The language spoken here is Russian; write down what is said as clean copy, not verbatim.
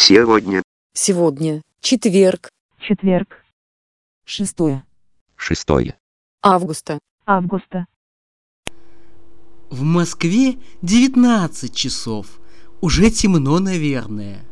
Сегодня. Сегодня четверг. Четверг. 6 Августа. Августа. В Москве 19 часов. Уже темно, наверное.